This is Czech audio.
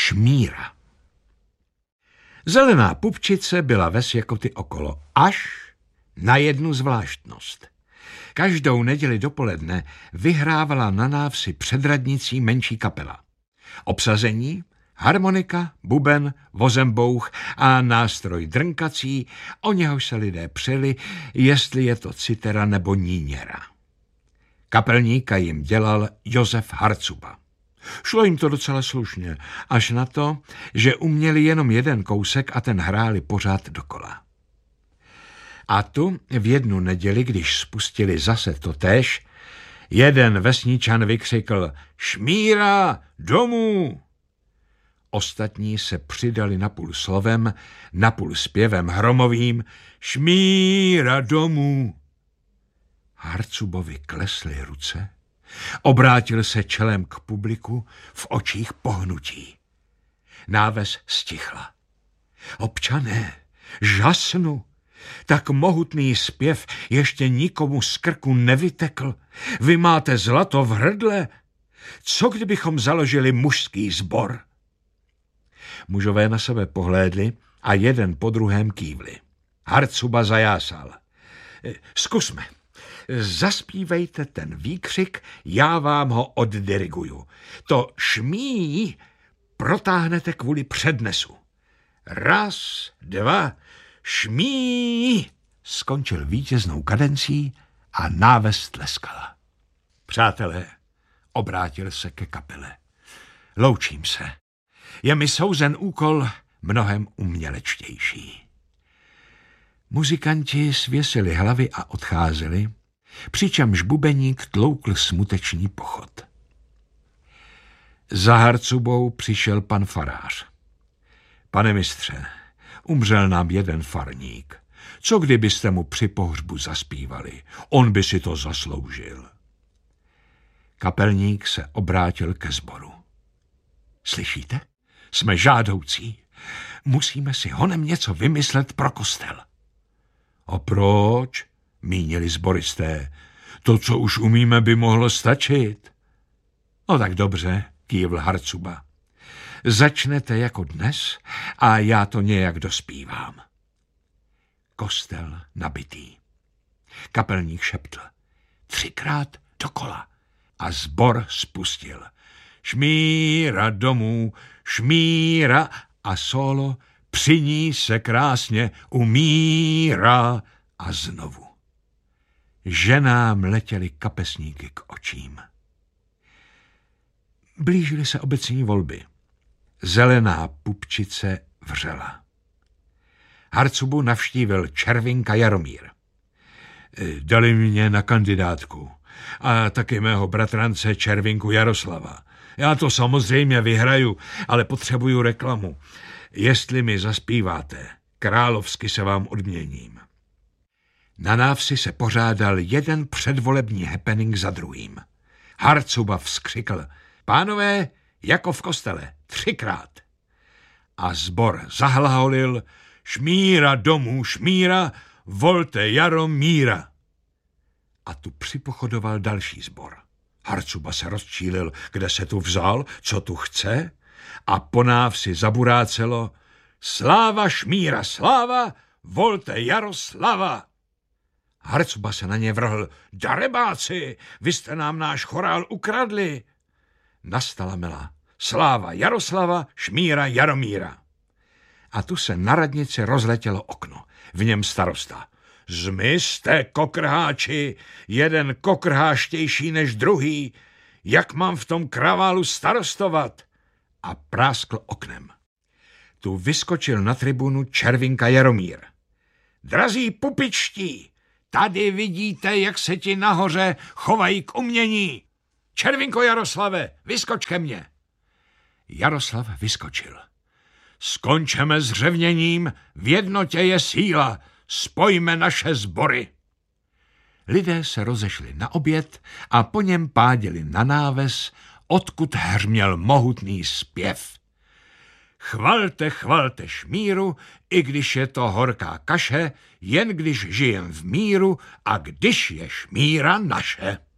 Šmíra. Zelená pupčice byla ves jako ty okolo, až na jednu zvláštnost. Každou neděli dopoledne vyhrávala na návsi před radnicí menší kapela. Obsazení, harmonika, buben, vozembouch a nástroj drnkací, o něhož se lidé přeli, jestli je to citera nebo níněra. Kapelníka jim dělal Josef Harcuba. Šlo jim to docela slušně, až na to, že uměli jenom jeden kousek a ten hráli pořád dokola. A tu v jednu neděli, když spustili zase totéž, jeden vesničan vykřikl: Šmíra, domů! Ostatní se přidali napůl slovem, napůl zpěvem hromovým: Šmíra, domů! Harcubovi klesly ruce, obrátil se čelem k publiku, v očích pohnutí. Náves stichla. Občané, žasnu, tak mohutný zpěv ještě nikomu z krku nevytekl. Vy máte zlato v hrdle. Co kdybychom založili mužský sbor? Mužové na sebe pohlédli a jeden po druhém kývli. Harcuba zajásal. Zkusme. Zaspívejte ten výkřik, já vám ho oddiriguju. To šmí protáhnete kvůli přednesu. Raz, dva, šmí! Skončil vítěznou kadencí a náves tleskala. Přátelé, obrátil se ke kapele. Loučím se. Je mi souzen úkol mnohem umělečtější. Muzikanti svěsili hlavy a odcházeli, přičemž bubeník tloukl smutečný pochod. Za Harcubou přišel pan farář. Pane mistře, umřel nám jeden farník. Co kdybyste mu při pohřbu zaspívali? On by si to zasloužil. Kapelník se obrátil ke sboru. Slyšíte? Jsme žádoucí. Musíme si honem něco vymyslet pro kostel. A proč? Mínili sboristé. To, co už umíme, by mohlo stačit. No tak dobře, kývl Harcuba. Začnete jako dnes a já to nějak dospívám. Kostel nabitý. Kapelník šeptl. 3krát dokola a sbor spustil. Šmíra domů, šmíra a solo při ní se krásně umírá a znovu. Ženám letěly kapesníky k očím. Blížily se obecní volby. Zelená pupčice vřela. Harcubu navštívil Červinka Jaromír. Dali mě na kandidátku a taky mého bratrance Červinku Jaroslava. Já to samozřejmě vyhraju, ale potřebuju reklamu. Jestli mi zaspíváte, královsky se vám odměním. Na návsi se pořádal jeden předvolební happening za druhým. Harcuba vzkřikl: Pánové, jako v kostele, 3krát. A sbor zahlaholil: Šmíra domů, šmíra, volte Jaromíra. A tu připochodoval další sbor. Harcuba se rozčílil, kde se tu vzal, co tu chce, a po návsi zaburácelo: Sláva šmíra, sláva, volte Jaroslava. Harcuba se na ně vrhl: Darebáci, vy jste nám náš chorál ukradli. Nastala mela: Sláva Jaroslava, šmíra Jaromíra. A tu se na radnici rozletělo okno. V něm starosta: Zmizte, kokrháči, jeden kokrháštější než druhý. Jak mám v tom kraválu starostovat? A práskl oknem. Tu vyskočil na tribunu Červinka Jaromír. Drazí pupičtí, tady vidíte, jak se ti nahoře chovají k umění. Červinko Jaroslave, vyskoč ke mně. Jaroslav vyskočil. Skončeme s řevněním, v jednotě je síla, spojme naše sbory. Lidé se rozešli na oběd a po něm páděli na náves, odkud hřměl mohutný zpěv. Chvalte, chvalte šmíru, i když je to horká kaše, jen když žijem v míru a když je šmíra naše.